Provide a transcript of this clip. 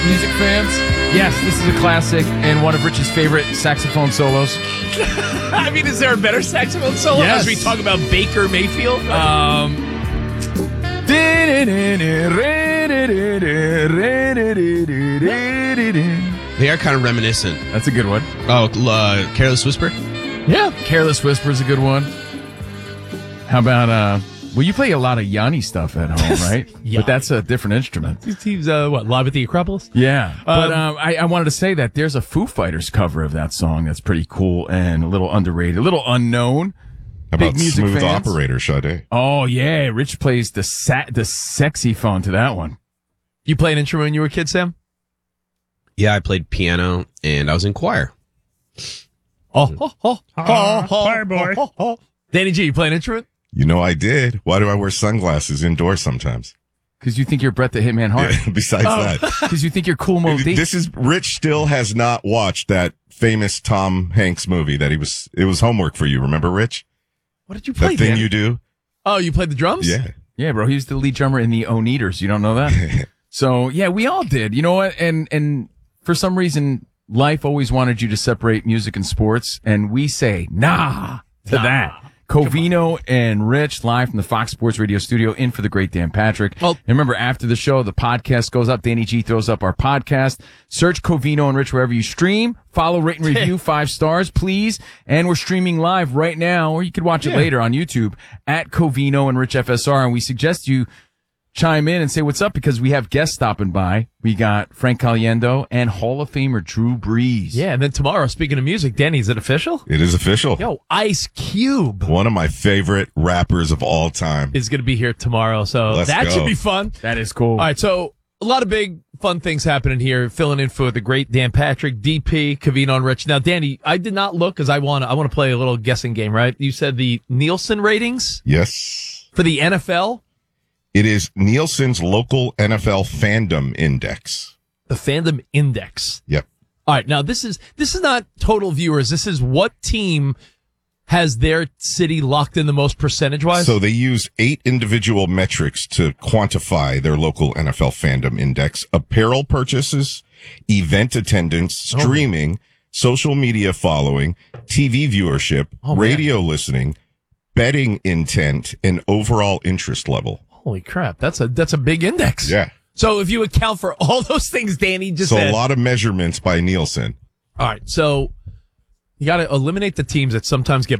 Music fans, yes, this is a classic and one of Rich's favorite saxophone solos. I mean, is there a better saxophone solo Yes. as we talk about Baker Mayfield? They are kind of reminiscent. That's a good one. Oh, Careless Whisper? Yeah, Careless Whisper is a good one. How about, well, you play a lot of Yanni stuff at home, right? But that's a different instrument. He's live at the Acropolis? Yeah. But I wanted to say that there's a Foo Fighters cover of that song that's pretty cool and a little underrated, a little unknown. How Big about music Smooth fans? Operator, Sade? Oh, yeah. Rich plays the sexy phone to that one. You play an instrument when you were a kid, Sam? Yeah, I played piano and I was in choir. Choir boy. Danny G, you play an instrument? You know I did. Why do I wear sunglasses indoors sometimes? Because you think you're Brett the Hitman Hart. Yeah, besides that. Because you think you're Cool Mo D. This is, Rich still has not watched that famous Tom Hanks movie that it was homework for you. Remember, Rich? What did you play, That thing Danny? you do? Oh, you played the drums? Yeah. Yeah, bro. He was the lead drummer in the Oneaters. You don't know that? So, yeah, we all did. You know what? And for some reason, life always wanted you to separate music and sports. And we say, nah to that. Covino and Rich live from the Fox Sports Radio studio in for the great Dan Patrick. Well- And remember, after the show, the podcast goes up. Danny G throws up our podcast. Search Covino and Rich wherever you stream. Follow, rate, and review 5 stars, please. And we're streaming live right now, or you could watch it later on YouTube at Covino and Rich FSR. And we suggest you chime in and say what's up because we have guests stopping by. We got Frank Caliendo and Hall of Famer Drew Brees. Yeah, and then tomorrow, speaking of music, Danny, is it official? It is official. Yo, Ice Cube One of my favorite rappers of all time. is going to be here tomorrow, so Let's that go. should be fun. That is cool. All right, so a lot of big fun things happening here. Filling in for the great Dan Patrick, DP, Covino, and Rich. Now, Danny, I did not look because I want to play a little guessing game, right? You said the Nielsen ratings Yes. for the NFL, It is Nielsen's local NFL fandom index. the Fandom Index. Yep. All right, now this is not total viewers. This is what team has their city locked in the most percentage-wise. So they use 8 individual metrics to quantify their local NFL fandom index: apparel purchases, event attendance, streaming, social media following, TV viewership, radio listening, betting intent, and overall interest level. Holy crap, that's a big index. Yeah. So if you account for all those things Danny just So said. a lot of measurements by Nielsen. All right, so you got to eliminate the teams that sometimes get